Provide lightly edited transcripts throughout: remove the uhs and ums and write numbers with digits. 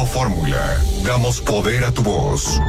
Fórmula. Damos poder a tu voz.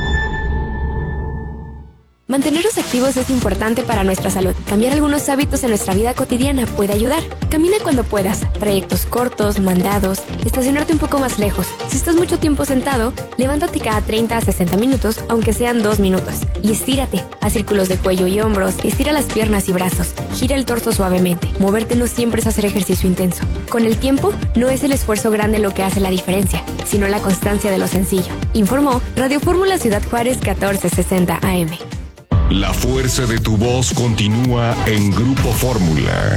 Mantenernos activos es importante para nuestra salud. Cambiar algunos hábitos en nuestra vida cotidiana puede ayudar. Camina cuando puedas, trayectos cortos, mandados, estacionarte un poco más lejos. Si estás mucho tiempo sentado, levántate cada 30 a 60 minutos, aunque sean 2 minutos. Y estírate, haz círculos de cuello y hombros, estira las piernas y brazos, gira el torso suavemente. Moverte no siempre es hacer ejercicio intenso. Con el tiempo, no es el esfuerzo grande lo que hace la diferencia, sino la constancia de lo sencillo. Informó Radio Fórmula Ciudad Juárez 1460 AM. La fuerza de tu voz continúa en Grupo Fórmula.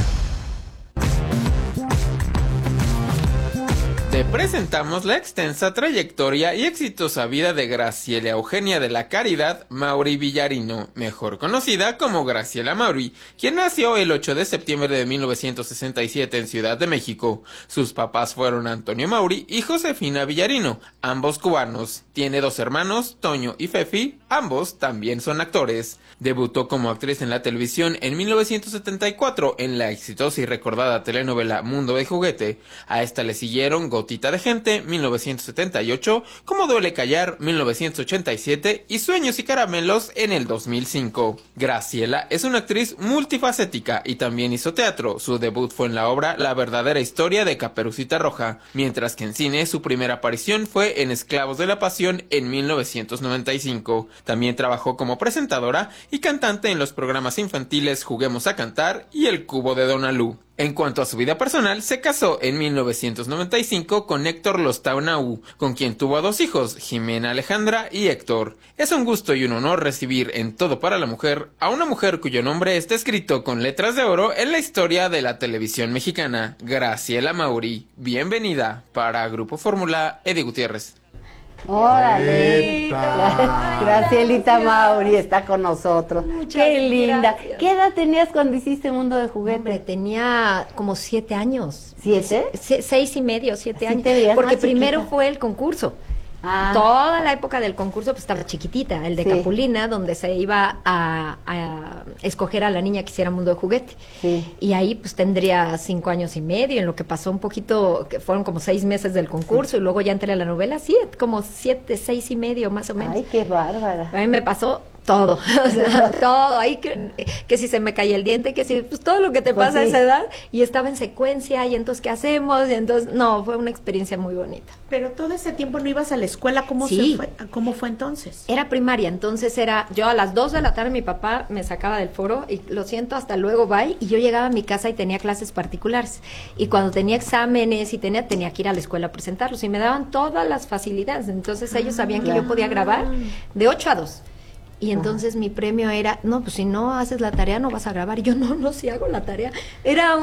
Te presentamos la extensa trayectoria y exitosa vida de Graciela Eugenia de la Caridad Mauri Villarino, mejor conocida como Graciela Mauri, quien nació el 8 de septiembre de 1967 en Ciudad de México. Sus papás fueron Antonio Mauri y Josefina Villarino, ambos cubanos. Tiene 2 hermanos, Toño y Fefi, ambos también son actores. Debutó como actriz en la televisión en 1974 en la exitosa y recordada telenovela Mundo de Juguete. A esta le siguieron Gotita de Gente, 1978, Cómo duele callar, 1987 y Sueños y Caramelos en el 2005. Graciela es una actriz multifacética y también hizo teatro. Su debut fue en la obra La verdadera historia de Caperucita Roja, mientras que en cine su primera aparición fue en Esclavos de la Pasión en 1995. También trabajó como presentadora y cantante en los programas infantiles Juguemos a Cantar y El Cubo de Donalú. En cuanto a su vida personal, se casó en 1995 con Héctor Lostau, con quien tuvo a 2 hijos, Jimena Alejandra y Héctor. Es un gusto y un honor recibir en Todo para la Mujer a una mujer cuyo nombre está escrito con letras de oro en la historia de la televisión mexicana, Graciela Mauri. Bienvenida. Para Grupo Fórmula, Eddie Gutiérrez. ¡Órale! Gracielita Mauri está con nosotros. ¡Qué linda! Gracias. ¿Qué edad tenías cuando hiciste Mundo de Juguete? Hombre, tenía como 7 años. ¿7? 6 y medio, 7 años. Porque primero chiquita. Fue el concurso. Toda la época del concurso pues estaba chiquitita, el de Capulina, donde se iba a escoger a la niña que hiciera Mundo de Juguete. Sí. Y ahí pues tendría 5 años y medio, en lo que pasó un poquito, que fueron como 6 meses del concurso, y luego ya entré a la novela, como 7, 6 y medio más o menos. ¡Ay, qué bárbara! A mí me pasó todo, o sea, todo, ahí que si se me caía el diente, que si, pues todo lo que te pasa a esa edad, y estaba en secuencia, y entonces, ¿qué hacemos? Y entonces, no, fue una experiencia muy bonita. Pero todo ese tiempo no ibas a la escuela, ¿cómo fue entonces? Era primaria, entonces yo a las 2 de la tarde mi papá me sacaba del foro, y lo siento, hasta luego, bye, y yo llegaba a mi casa y tenía clases particulares, y cuando tenía exámenes y tenía que ir a la escuela a presentarlos, y me daban todas las facilidades, entonces ellos sabían que yo podía grabar de 8 a 2. Y entonces mi premio era, no, pues si no haces la tarea no vas a grabar. Y yo, no, sí hago la tarea. Era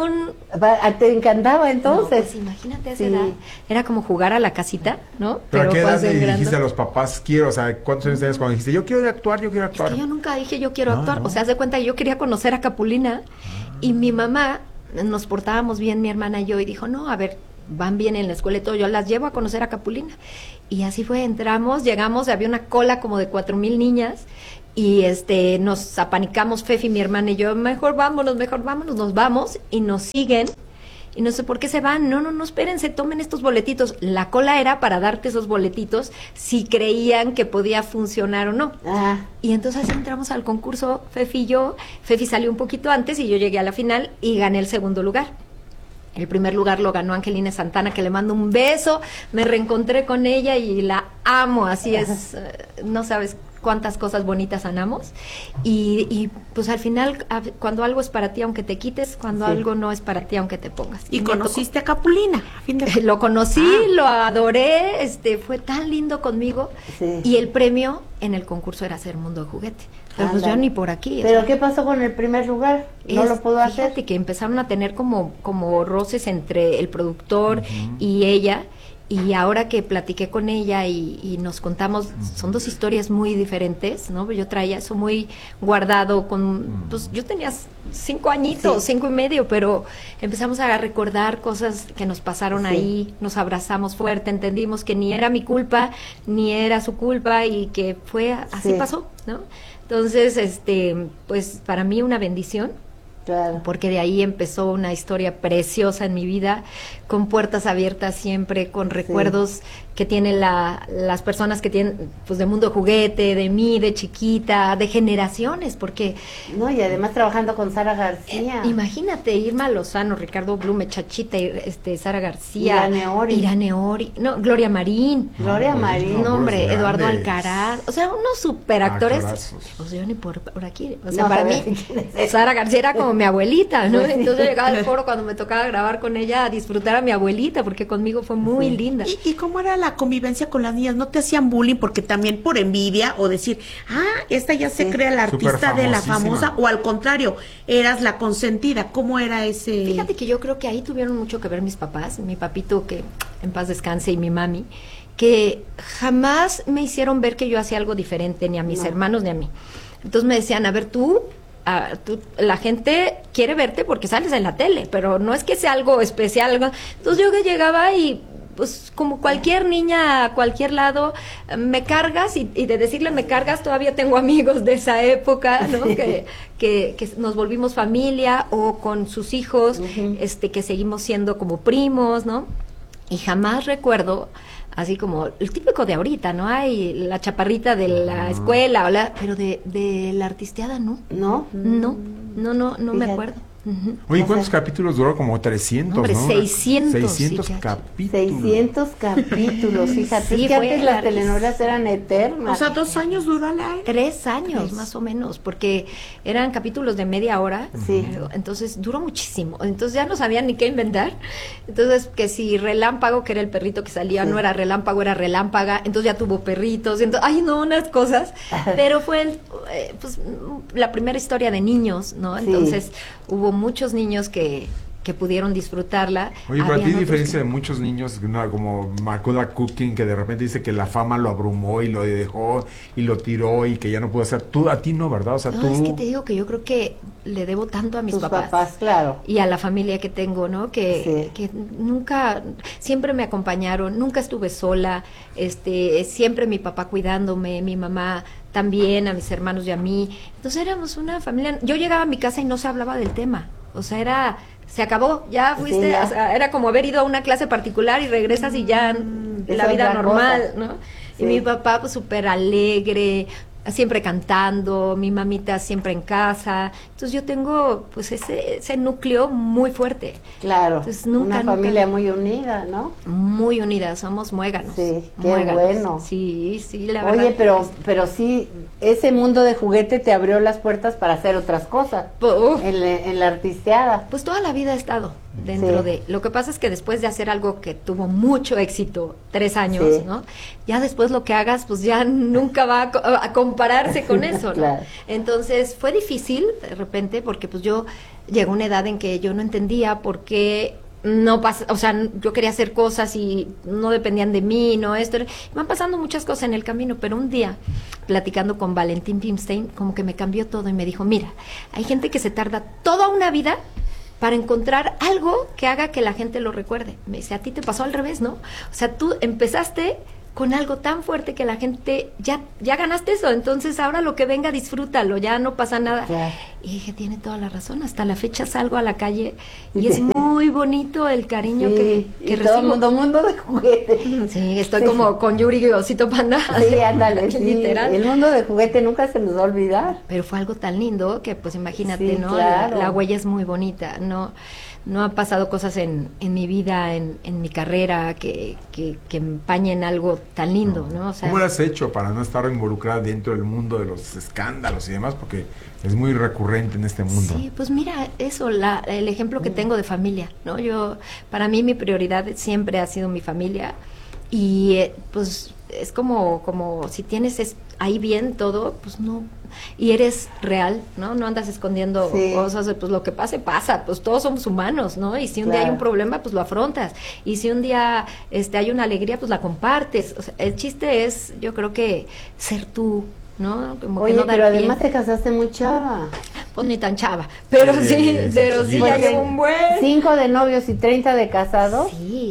¿Te encantaba entonces? No, pues imagínate esa edad. Era como jugar a la casita, ¿no? ¿Pero a qué edad le dijiste a los papás, quiero, o sea, cuántos años tenías cuando dijiste, yo quiero actuar? Es que yo nunca dije, yo quiero actuar. O sea, haz de cuenta que yo quería conocer a Capulina. Y mi mamá, nos portábamos bien, mi hermana y yo, y dijo, no, a ver, van bien en la escuela y todo, yo las llevo a conocer a Capulina. Y así fue, llegamos, había una cola como de 4,000 niñas, y nos apanicamos, Fefi, mi hermana y yo, mejor vámonos, nos vamos, y nos siguen, y no sé por qué se van, no, espérense, tomen estos boletitos. La cola era para darte esos boletitos si creían que podía funcionar o no. Y entonces así entramos al concurso, Fefi y yo. Fefi salió un poquito antes y yo llegué a la final y gané el 2º lugar. El primer lugar lo ganó Angelina Santana, que le mando un beso. Me reencontré con ella y la amo, así es, no sabes cuántas cosas bonitas sanamos. Y pues al final, cuando algo es para ti, aunque te quites, cuando algo no es para ti, aunque te pongas. ¿Y conociste a Capulina? Lo conocí, lo adoré, fue tan lindo conmigo. Y el premio en el concurso era hacer Mundo de Juguete. Pero pues yo ni por aquí. ¿Pero qué pasó con el primer lugar? ¿No lo pudo hacer? Fíjate que empezaron a tener como roces entre el productor y ella, y ahora que platiqué con ella y nos contamos, son 2 historias muy diferentes, ¿no? Yo traía eso muy guardado pues yo tenía 5 añitos, 5 y medio, pero empezamos a recordar cosas que nos pasaron ahí, nos abrazamos fuerte, entendimos que ni era mi culpa, ni era su culpa, y que fue así pasó, ¿no? Entonces, pues para mí una bendición Claro. Porque de ahí empezó una historia preciosa en mi vida, con puertas abiertas siempre, con recuerdos que tienen las personas que tienen, pues, de Mundo Juguete, de mí, de chiquita, de generaciones, porque... No, y además trabajando con Sara García. Imagínate, Irma Lozano, Ricardo Blume, Chachita, Sara García, Irane Ori, no, Gloria Marín. Gloria Marín. No, hombre, grandes. Eduardo Alcaraz, o sea, unos superactores. Actorazos. O sea, yo ni por aquí, o sea, No, para ¿sabes mí, quién es? Sara García era como mi abuelita, ¿no? Pues sí. Entonces yo llegaba al foro cuando me tocaba grabar con ella a disfrutar a mi abuelita, porque conmigo fue muy linda. ¿Y cómo era la convivencia con las niñas? ¿No te hacían bullying porque también por envidia o decir, esta ya se crea la artista de la famosa, o al contrario, eras la consentida? ¿Cómo era ese? Fíjate que yo creo que ahí tuvieron mucho que ver mis papás, mi papito, que en paz descanse, y mi mami, que jamás me hicieron ver que yo hacía algo diferente, ni a mis hermanos ni a mí. Entonces me decían, a ver, tú, la gente quiere verte porque sales en la tele, pero no es que sea algo especial. Entonces yo que llegaba y, pues, como cualquier niña a cualquier lado, me cargas, y de decirle me cargas, todavía tengo amigos de esa época, ¿no? que nos volvimos familia, o con sus hijos, que seguimos siendo como primos, ¿no? Y jamás recuerdo, así como el típico de ahorita, ¿no? Hay la chaparrita de la escuela, pero de la artisteada, ¿no? ¿No? No me acuerdo. Oye, ¿cuántos capítulos duró? Como 300, hombre, ¿no? 600. 600 sí, capítulos. 600 capítulos, fíjate, Sí, es que fue antes las larguísimo. telenovelas eran eternas. O sea, 2 años duró la... 3 años, más o menos, porque eran capítulos de media hora. Sí. Entonces duró muchísimo. Entonces ya no sabían ni qué inventar. Entonces, que si Relámpago, que era el perrito que salía, no era Relámpago, era Relámpaga. Entonces ya tuvo perritos. Entonces, unas cosas. Pero fue pues la primera historia de niños, ¿no? Entonces hubo muchos niños que pudieron disfrutarla. Oye, pero a ti, Habían otros diferencia que- de muchos niños, como Macaulay Culkin, que de repente dice que la fama lo abrumó y lo dejó y lo tiró y que ya no pudo hacer. Tú, a ti no, ¿verdad? O sea, No, tú... es que te digo que yo creo que le debo tanto a mis Tus papás, claro. y a la familia que tengo, ¿no? Que nunca, siempre me acompañaron, nunca estuve sola, siempre mi papá cuidándome, mi mamá también, a mis hermanos y a mí. Entonces éramos una familia. Yo llegaba a mi casa y no se hablaba del tema. O sea, se acabó, ya fuiste, ya. o sea, era como haber ido a una clase particular y regresas y ya es la vida otra normal, cosa. ¿no? Sí. Y mi papá, pues, súper alegre, siempre cantando, mi mamita siempre en casa. Entonces yo tengo, pues, ese núcleo muy fuerte. Claro, Entonces, nunca, una nunca- familia muy unida, ¿no? Muy unidas, somos muéganos. Sí, qué muéganos. bueno. Sí, la verdad. Oye, pero sí, ese mundo de juguete te abrió las puertas para hacer otras cosas en la artisteada. Pues toda la vida he estado dentro Sí. de... Lo que pasa es que después de hacer algo que tuvo mucho éxito, 3 años, Sí. ¿no? Ya después lo que hagas, pues ya nunca va a compararse con eso, ¿no? Claro. Entonces fue difícil de repente porque pues yo llegué a una edad en que yo no entendía por qué no pasa, o sea, yo quería hacer cosas y no dependían de mí, no esto. Van pasando muchas cosas en el camino, pero un día, platicando con Valentín Pimstein, como que me cambió todo y me dijo, mira, hay gente que se tarda toda una vida para encontrar algo que haga que la gente lo recuerde. Me dice, a ti te pasó al revés, ¿no? O sea, tú empezaste con algo tan fuerte que la gente, ya ganaste eso, entonces ahora lo que venga, disfrútalo, ya no pasa nada. Claro. Y dije, tiene toda la razón, hasta la fecha salgo a la calle y es muy bonito el cariño Sí, que y recibo. todo mundo de juguete. Sí, estoy Sí. como con Yuri y Osito Panda. Sí, ándale, sí. Literal. El mundo de juguete nunca se nos va a olvidar. Pero fue algo tan lindo que, pues, imagínate, Sí, ¿no? claro. La huella es muy bonita, no han pasado cosas en mi vida, en mi carrera, que empañen algo tan lindo, ¿no? O sea, ¿Cómo lo has hecho para no estar involucrada dentro del mundo de los escándalos y demás? Porque es muy recurrente en este mundo. sí, pues mira, eso, el ejemplo que tengo de familia, ¿no? Para mí mi prioridad siempre ha sido mi familia y pues es como si tienes ahí bien todo, pues no, y eres real, ¿no? No andas escondiendo Sí. cosas, pues lo que pasa, pues todos somos humanos, ¿no? Y si un día hay Claro. un problema, pues lo afrontas, y si un día hay una alegría, pues la compartes. O sea, el chiste es, yo creo que ser tú, ¿no? Como que Oye, no dar pero pie. además te casaste muy chava. pues ni tan chava, pero sí ya llevo un buen... 5 de novios y 30 de casados. Sí,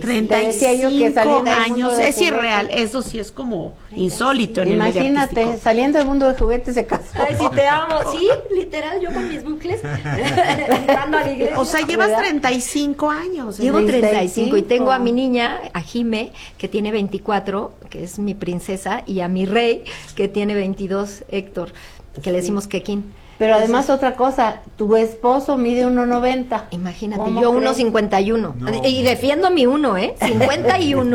35 años, es irreal, eso sí es como insólito en el medio Imagínate, artístico. saliendo del mundo de juguetes se casó. Ay, sí te amo, sí, literal, yo con mis bucles, entrando a la iglesia. O sea, llevas 35 años. Llevo 35 y tengo a mi 35. niña, a Jime, que tiene 24, que es mi princesa, y a mi rey, que tiene 22, Héctor, que le decimos Kekin. Pero además otra cosa, tu esposo mide 1.90. Imagínate, ¿Cómo yo crees? 1.51. No. Y defiendo mi 1, 51.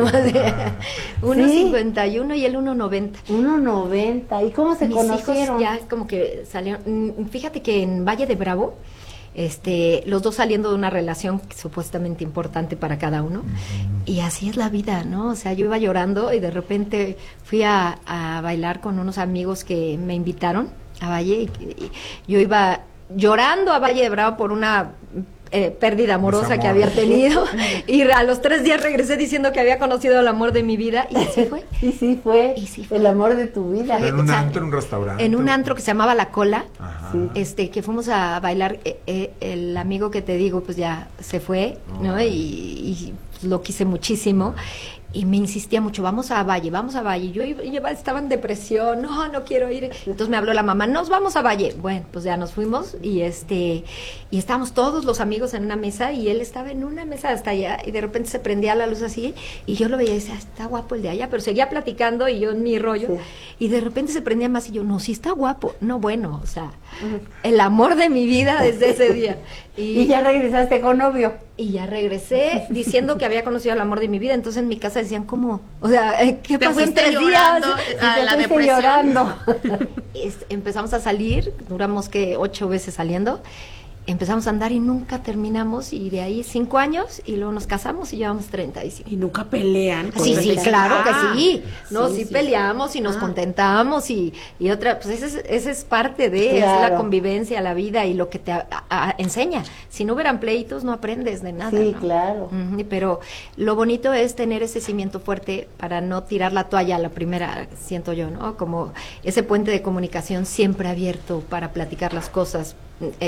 1.51 y él 1.90. 1.90. ¿Y cómo se Mis conocieron? hijos ya como que salieron. Fíjate que en Valle de Bravo, los dos saliendo de una relación supuestamente importante para cada uno. Y así es la vida, ¿no? O sea, yo iba llorando y de repente fui a bailar con unos amigos que me invitaron a Valle. Y yo iba llorando a Valle de Bravo por una pérdida amorosa Desamor. que había tenido. Y a los 3 días regresé diciendo que había conocido el amor de mi vida. Y así fue. Y sí fue, Y sí fue. el amor de tu vida. ¿En un o sea, antro, en un restaurante? En un antro que se llamaba La Cola. Ajá. Que fuimos a bailar, el amigo que te digo pues ya se fue, ¿no? Y lo quise muchísimo y me insistía mucho, vamos a Valle. Yo estaba en depresión, no quiero ir. Entonces me habló la mamá, nos vamos a Valle. Bueno, pues ya nos fuimos y estábamos todos los amigos en una mesa y él estaba en una mesa hasta allá y de repente se prendía la luz así y yo lo veía y decía, está guapo el de allá, pero seguía platicando y yo en mi rollo y de repente se prendía más y yo, no, sí está guapo. No, bueno, o sea, el amor de mi vida desde ese día. Y ya regresaste con novio. Y ya regresé diciendo que había conocido el amor de mi vida. Entonces en mi casa decían, ¿cómo? O sea, ¿qué Te pasó en fuiste 3 días? llorando Y a te la fuiste depresión. llorando. Empezamos a salir, duramos que 8 veces saliendo. Empezamos a andar y nunca terminamos. Y de ahí 5 años y luego nos casamos y llevamos 35. Y nunca pelean. con Sí, respecto- claro que sí. No, Sí, sí, sí. peleamos y nos contentamos y otra, pues esa es parte de, es Claro. la convivencia, la vida y lo que te enseña. Si no hubieran pleitos, no aprendes de nada. Sí, ¿no? claro. Ujú, pero lo bonito es tener ese cimiento fuerte para no tirar la toalla a la primera, siento yo, ¿no? Como ese puente de comunicación siempre abierto para platicar las cosas,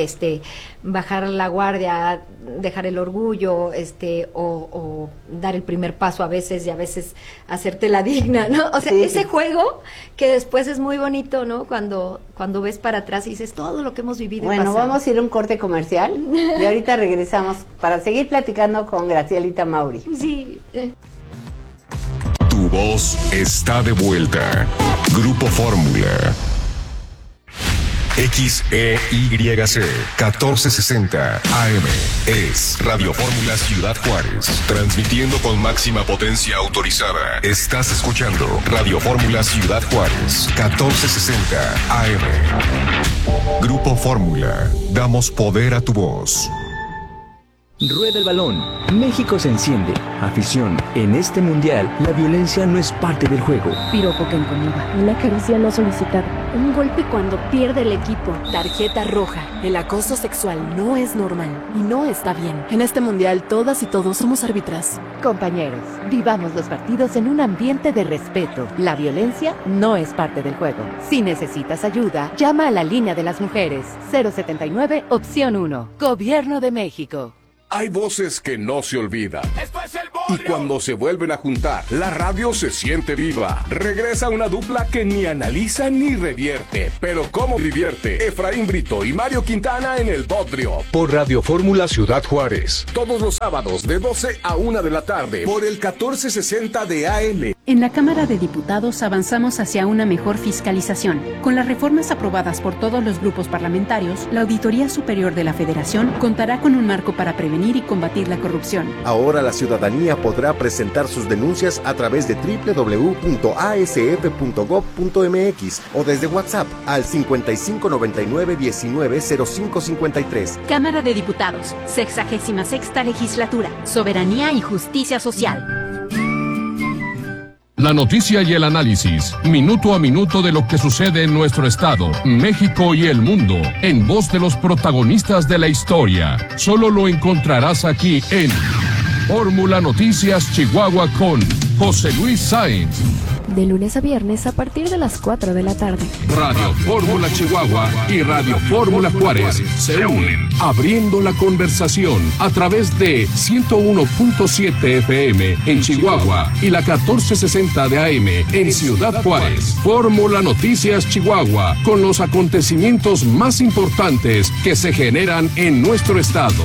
bajar la guardia, dejar el orgullo, o dar el primer paso a veces y a veces hacerte la digna, ¿no? O sea, Sí. ese juego que después es muy bonito, ¿no? Cuando ves para atrás y dices todo lo que hemos vivido. y Bueno, pasado. vamos a ir a un corte comercial y ahorita regresamos para seguir platicando con Gracielita Mauri. Sí. Tu voz está de vuelta. Grupo Fórmula. XEYC 1460 AM es Radio Fórmula Ciudad Juárez, transmitiendo con máxima potencia autorizada. Estás escuchando Radio Fórmula Ciudad Juárez 1460 AM. Grupo Fórmula, damos poder a tu voz. Rueda el balón. México se enciende. Afición. En este mundial, la violencia no es parte del juego. Piropo que incomoda. Una caricia no solicitada. Un golpe cuando pierde el equipo. Tarjeta roja. El acoso sexual no es normal y no está bien. En este mundial, todas y todos somos árbitras. Compañeros, vivamos los partidos en un ambiente de respeto. La violencia no es parte del juego. Si necesitas ayuda, llama a la línea de las mujeres. 079, opción 1. Gobierno de México. Hay voces que no se olvidan. Y cuando se vuelven a juntar, la radio se siente viva. Regresa una dupla que ni analiza ni revierte. Pero ¿cómo divierte? Efraín Brito y Mario Quintana en el Bodrio. Por Radio Fórmula Ciudad Juárez. Todos los sábados de 12 a 1 de la tarde. Por el 1460 de AM. En la Cámara de Diputados avanzamos hacia una mejor fiscalización. Con las reformas aprobadas por todos los grupos parlamentarios, la Auditoría Superior de la Federación contará con un marco para prevenir y combatir la corrupción. Ahora la ciudadanía podrá presentar sus denuncias a través de www.asf.gov.mx o desde WhatsApp al 5599-190553. Cámara de Diputados, 66ª Legislatura, Soberanía y Justicia Social. La noticia y el análisis, minuto a minuto de lo que sucede en nuestro estado, México y el mundo, en voz de los protagonistas de la historia. Solo lo encontrarás aquí en Fórmula Noticias Chihuahua con José Luis Sáenz. de lunes a viernes a partir de las 4 de la tarde. Radio Fórmula Chihuahua y Radio Fórmula Juárez se unen, abriendo la conversación a través de 101.7 FM en Chihuahua y la 1460 de AM en Ciudad Juárez. Fórmula Noticias Chihuahua, con los acontecimientos más importantes que se generan en nuestro estado.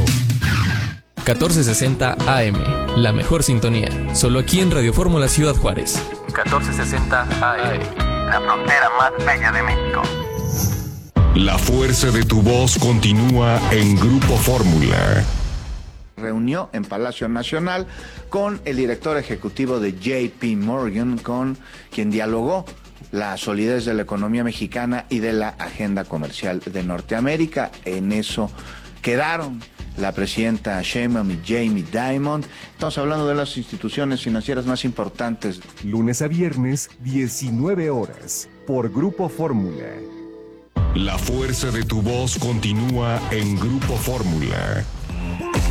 1460 AM, la mejor sintonía, solo aquí en Radio Fórmula Ciudad Juárez. 1460 AM, la frontera más bella de México. La fuerza de tu voz continúa en Grupo Fórmula. Reunió en Palacio Nacional con el director ejecutivo de JP Morgan, con quien dialogó la solidez de la economía mexicana y de la agenda comercial de Norteamérica. En eso quedaron la presidenta Sheinbaum y Jamie Dimon. Estamos hablando de las instituciones financieras más importantes. Lunes a viernes, 19 horas, por Grupo Fórmula. La fuerza de tu voz continúa en Grupo Fórmula.